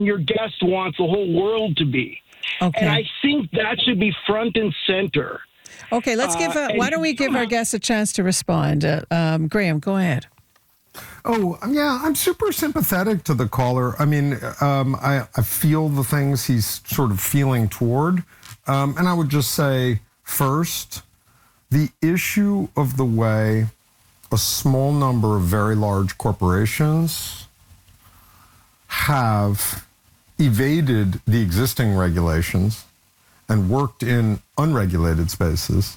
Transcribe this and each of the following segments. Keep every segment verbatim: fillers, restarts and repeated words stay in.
your guest wants the whole world to be. Okay. And I think that should be front and center. Okay, let's give. A, Uh, why don't we give our guests a chance to respond? Uh, um, Graham, go ahead. Oh, yeah, I'm super sympathetic to the caller. I mean, um, I, I feel the things he's sort of feeling toward. Um, and I would just say, first, the issue of the way a small number of very large corporations have evaded the existing regulations and worked in unregulated spaces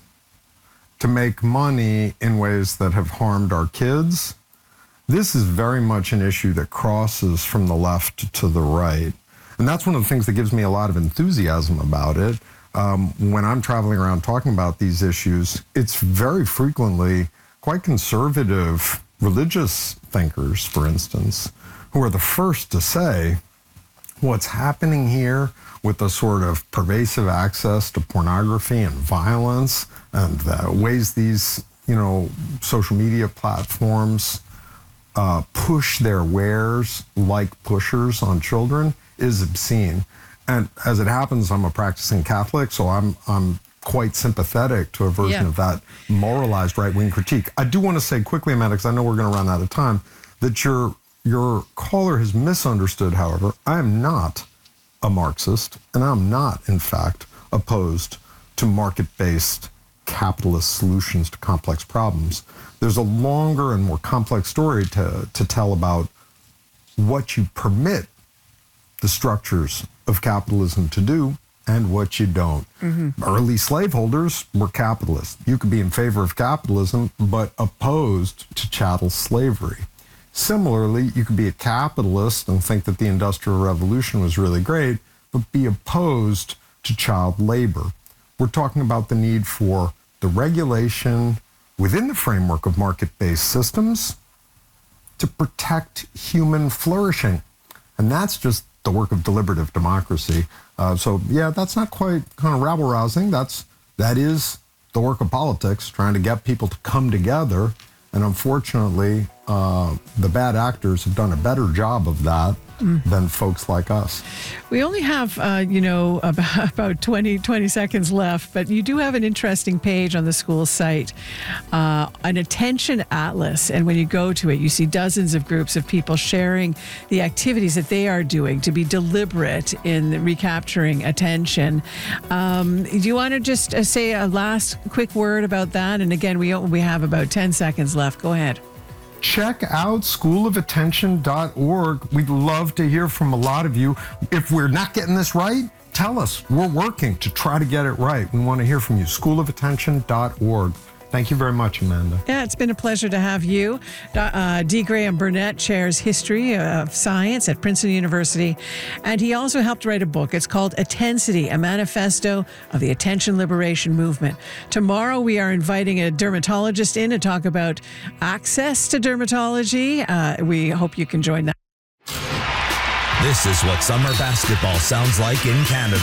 to make money in ways that have harmed our kids. This is very much an issue that crosses from the left to the right. And that's one of the things that gives me a lot of enthusiasm about it. Um, when I'm traveling around talking about these issues, it's very frequently quite conservative religious thinkers, for instance, who are the first to say what's happening here with the sort of pervasive access to pornography and violence and the ways these, you know, social media platforms uh, push their wares like pushers on children is obscene. And as it happens, I'm a practicing Catholic, so I'm I'm quite sympathetic to a version Yeah. of that moralized right-wing critique. I do want to say quickly, Amanda, because I know we're going to run out of time, that your your caller has misunderstood, however. I am not a Marxist, and I'm not, in fact, opposed to market-based capitalist solutions to complex problems. There's a longer and more complex story to, to tell about what you permit the structures of capitalism to do and what you don't. Mm-hmm. Early slaveholders were capitalists. You could be in favor of capitalism, but opposed to chattel slavery. Similarly, you could be a capitalist and think that the Industrial Revolution was really great, but be opposed to child labor. We're talking about the need for the regulation within the framework of market-based systems to protect human flourishing. And that's just the work of deliberative democracy. Uh, so, yeah, that's not quite kind of rabble-rousing. That's, that is the work of politics, trying to get people to come together. And unfortunately, uh, the bad actors have done a better job of that mm. than folks like us. We only have, uh, you know, about, about twenty, twenty seconds left, but you do have an interesting page on the school site, uh, an attention atlas. And when you go to it, you see dozens of groups of people sharing the activities that they are doing to be deliberate in recapturing attention. Um, do you want to just uh, say a last quick word about that? And again, we, we have about ten seconds left. Go ahead. Check out school of attention dot org. We'd love to hear from a lot of you. If we're not getting this right, tell us. We're working to try to get it right. We want to hear from you. school of attention dot org. Thank you very much, Amanda. Yeah, it's been a pleasure to have you. Uh, D. Graham Burnett chairs History of Science at Princeton University, and he also helped write a book. It's called Attensity, a manifesto of the attention liberation movement. Tomorrow, we are inviting a dermatologist in to talk about access to dermatology. Uh, we hope you can join that. This is what summer basketball sounds like in Canada.